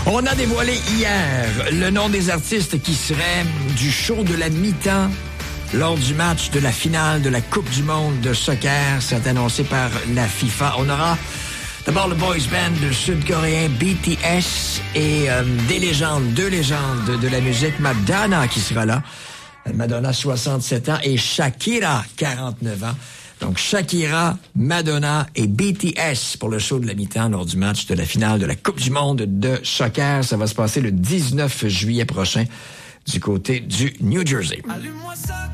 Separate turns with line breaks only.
On a dévoilé hier le nom des artistes qui seraient du show de la mi-temps lors du match de la finale de la Coupe du monde de soccer. C'est annoncé par la FIFA. On aura d'abord le boys band sud-coréen BTS et deux légendes de la musique, Madonna qui sera là. Madonna, 67 ans, et Shakira, 49 ans. Donc, Shakira, Madonna et BTS pour le show de la mi-temps lors du match de la finale de la Coupe du monde de soccer. Ça va se passer le 19 juillet prochain du côté du New Jersey.